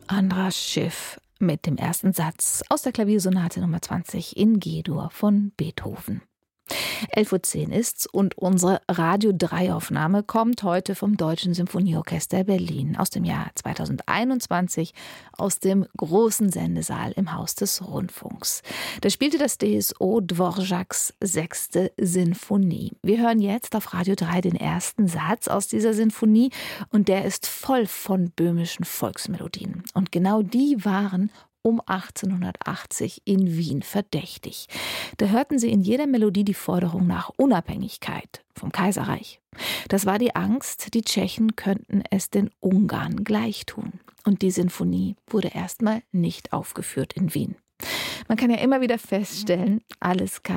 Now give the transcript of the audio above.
Andras Schiff mit dem ersten Satz aus der Klaviersonate Nummer 20 in G-Dur von Beethoven. 11:10 Uhr ist's und unsere Radio-3-Aufnahme kommt heute vom Deutschen Symphonieorchester Berlin aus dem Jahr 2021 aus dem großen Sendesaal im Haus des Rundfunks. Da spielte das DSO Dvořáks 6. Sinfonie. Wir hören jetzt auf Radio 3 den ersten Satz aus dieser Sinfonie und der ist voll von böhmischen Volksmelodien. Und genau die waren um 1880 in Wien verdächtig. Da hörten sie in jeder Melodie die Forderung nach Unabhängigkeit vom Kaiserreich. Das war die Angst, die Tschechen könnten es den Ungarn gleichtun. Und die Sinfonie wurde erstmal nicht aufgeführt in Wien. Man kann ja immer wieder feststellen, alles kann